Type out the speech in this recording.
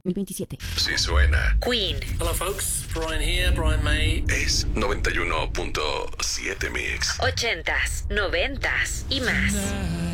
2027. Sí suena. Queen. Hello folks, Brian here, Brian May. Es 91.7 Mix. 80s, 90s y más.